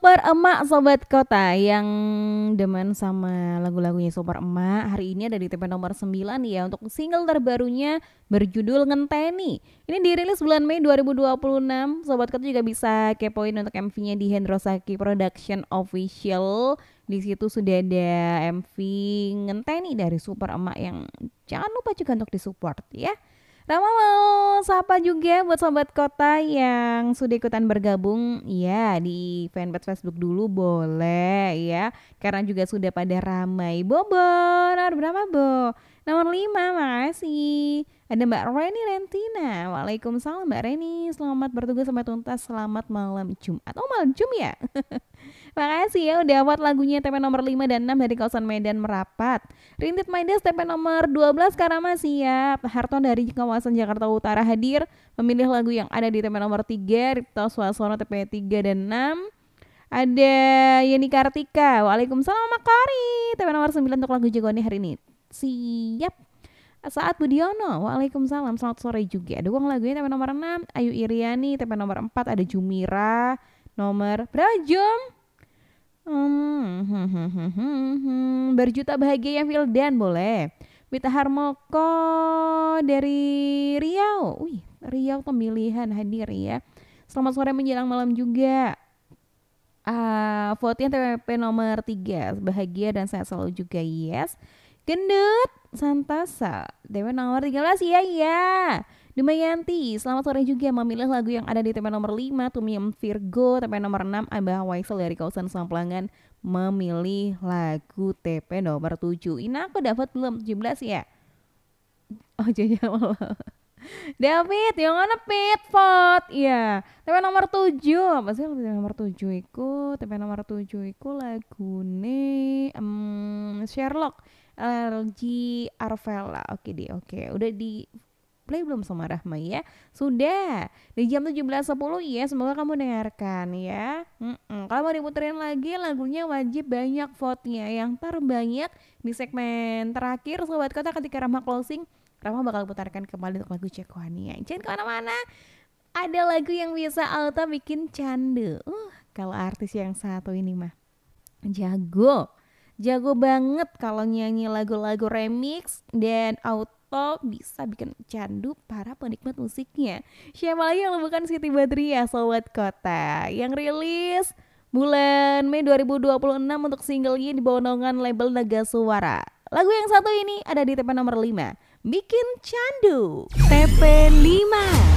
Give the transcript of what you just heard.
Super Emak Sobat Kota yang demen sama lagu-lagunya Super Emak hari ini ada di TP nomor 9 ya untuk single terbarunya berjudul Ngenteni. Ini dirilis bulan Mei 2026. Sobat Kota juga bisa kepoin untuk MV-nya di Hendrosaki Production Official. Di situ sudah ada MV Ngenteni dari Super Emak yang jangan lupa juga untuk disupport ya. Rama mau sapa juga buat sobat kota yang sudah ikutan bergabung ya di fanpage Facebook dulu boleh ya. Karena juga sudah pada ramai. Bobo, nomor berapa Bo? Nomor 5, makasih. Ada Mbak Reni Rentina. Waalaikumsalam Mbak Reni. Selamat bertugas sampai tuntas. Selamat malam Jumat. Oh malam Jumat ya? Makasih ya udah buat lagunya TP nomor 5 dan 6 dari kawasan Medan Merapat. Rintit Maidas TP nomor 12 Karama siap. Harton dari kawasan Jakarta Utara hadir memilih lagu yang ada di TP nomor 3. Ripto Swasono TP 3 dan 6. Ada Yeni Kartika. Waalaikumsalam Makari. TP nomor 9 untuk lagu jagoannya hari ini. Siap. Saat Budiono. Waalaikumsalam. Selamat sore juga. Dukung lagunya TP nomor 6. Ayu Iriani. TP nomor 4 ada Jumira. Nomor berapa Jum? Berjuta bahagia yang Vildan boleh. Wita Harmoko dari Riau. Wih, Riau pemilihan hadir ya. Selamat sore menjelang malam juga. Vote-nya TPP nomor 3. Bahagia dan sehat selalu juga, yes. Gendut Santasa TP nomor 13 ya. Dumayanti, selamat sore juga memilih lagu yang ada di TP nomor 5, Tumium Virgo, TP nomor 6, Abah Waisel dari kawasan Samplangan memilih lagu TP nomor 7. Ini aku dapat belum 17 ya? Oh jauh. David, yang mana Pit vote? Iya, TP nomor 7. Apa sih TP nomor 7 iku? TP nomor 7 iku lagune Sherlock LG Arvela. Oke deh, oke. Udah di play belum sama Rahma ya? Sudah di jam 17.10 ya. Semoga kamu dengarkan ya. Kalau mau diputerin lagi lagunya wajib banyak vote-nya. Yang terbanyak di segmen terakhir Sobat Kota ketika Rahma closing, Rahma bakal putarkan kembali untuk lagu Cekoania. Jangan kemana-mana. Ada lagu yang bisa Alta bikin candu. Kalau artis yang satu ini mah jago banget kalau nyanyi lagu-lagu remix dan auto bisa bikin candu para penikmat musiknya. Siapa lagi yang bukan Siti Badriah Sobat Kota yang rilis bulan Mei 2026 untuk singlenya di bawah naungan label Naga Suara. Lagu yang satu ini ada di TP nomor 5, Bikin Candu. TP 5.